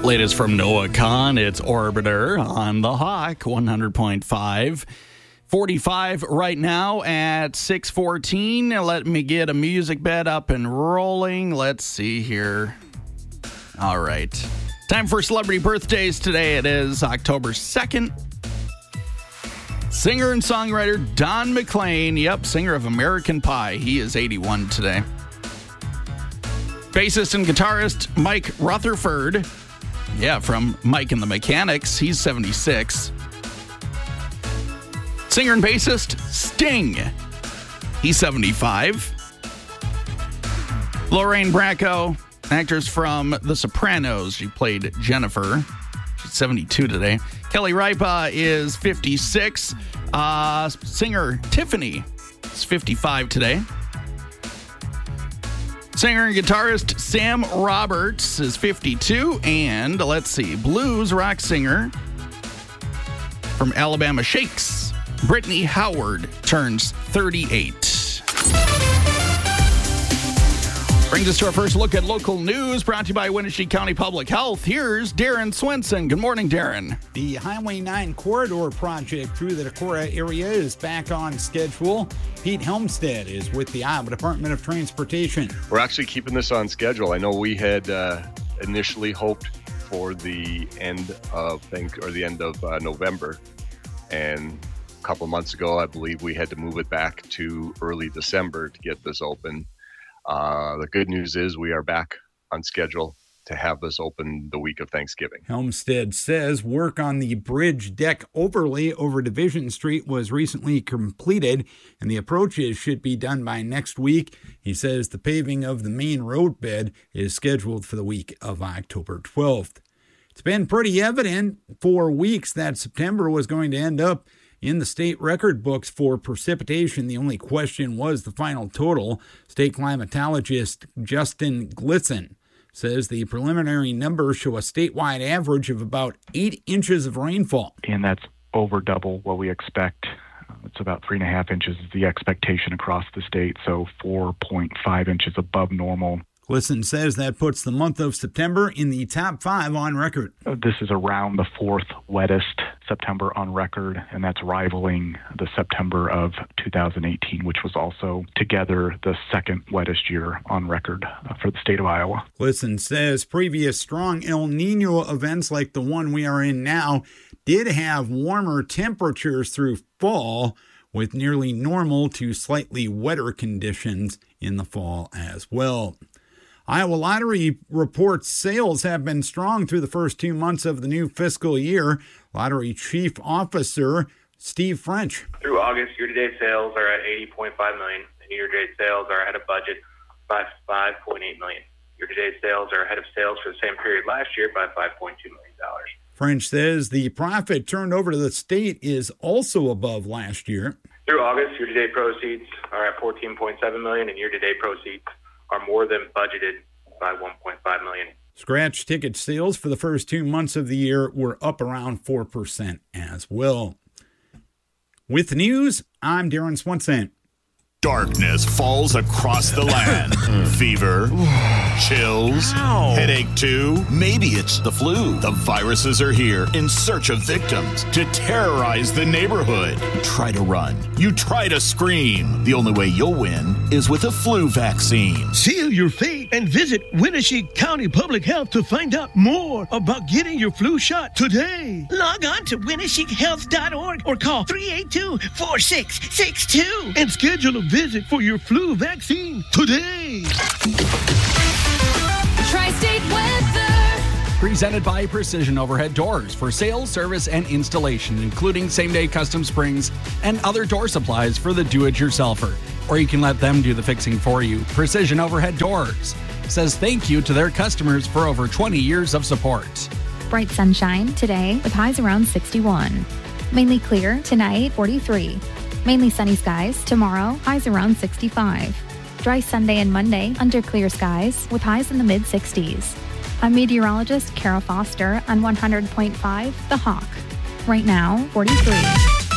Latest from Noah Kahn, it's Orbiter on the Hawk, 100.5. 45 right now at 6:14. Let me get a music bed up and rolling. Let's see here. All right. Time for celebrity birthdays today. It is October 2nd. Singer and songwriter Don McLean. Yep, singer of American Pie. He is 81 today. Bassist and guitarist Mike Rutherford. Yeah, from Mike and the Mechanics. He's 76. Singer and bassist Sting. He's 75. Lorraine Bracco, actress from The Sopranos. She played Jennifer. She's 72 today. Kelly Ripa is 56. Singer Tiffany is 55 today. Singer and guitarist Sam Roberts is 52. And let's see, blues rock singer from Alabama Shakes, Brittany Howard, turns 38. Brings us to our first look at local news, brought to you by Winnebago County Public Health. Here's Darren Swenson. Good morning, Darren. The Highway 9 corridor project through the Decorah area is back on schedule. Pete Helmstead is with the Iowa Department of Transportation. We're actually keeping this on schedule. I know we had initially hoped for the end of November, and a couple months ago, I believe we had to move it back to early December to get this open. The good news is we are back on schedule to have this open the week of Thanksgiving. Helmstead says work on the bridge deck overlay over Division Street was recently completed, and the approaches should be done by next week. He says the paving of the main road bed is scheduled for the week of October 12th. It's been pretty evident for weeks that September was going to end up in the state record books for precipitation. The only question was the final total. State climatologist Justin Glitzen says the preliminary numbers show a statewide average of about 8 inches of rainfall. And that's over double what we expect. It's about 3.5 inches is the expectation across the state, so 4.5 inches above normal. Glitzen says that puts the month of September in the top 5 on record. This is around the 4th wettest September on record, and that's rivaling the September of 2018, which was also together the 2nd wettest year on record for the state of Iowa. Glitzen says previous strong El Nino events like the one we are in now did have warmer temperatures through fall, with nearly normal to slightly wetter conditions in the fall as well. Iowa Lottery reports sales have been strong through the first 2 months of the new fiscal year. Lottery Chief Officer Steve French. Through August, year-to-date sales are at $80.5 million, and year-to-date sales are ahead of budget by $5.8 million. Year-to-date sales are ahead of sales for the same period last year by $5.2 million. French says the profit turned over to the state is also above last year. Through August, year-to-date proceeds are at $14.7 million, and year-to-date proceeds are more than budgeted by $1.5 million. Scratch ticket sales for the first 2 months of the year were up around 4% as well. With the news, I'm Darren Swenson. Darkness falls across the land. Fever, chills, headache too. Maybe it's the flu. The viruses are here in search of victims to terrorize the neighborhood. You try to run. You try to scream. The only way you'll win is with a flu vaccine. Seal your fate and visit Winnebago County Public Health to find out more about getting your flu shot today. Log on to WinnebagoHealth.org or call 382-4662 and schedule a visit for your flu vaccine today. Tri-State Weather. Presented by Precision Overhead Doors for sales, service, and installation, including same-day custom springs and other door supplies for the do-it-yourselfer. Or you can let them do the fixing for you. Precision Overhead Doors says thank you to their customers for over 20 years of support. Bright sunshine today with highs around 61. Mainly clear tonight, 43. Mainly sunny skies tomorrow, highs around 65. Dry Sunday and Monday under clear skies with highs in the mid-60s. I'm meteorologist Kara Foster on 100.5 The Hawk. Right now, 43.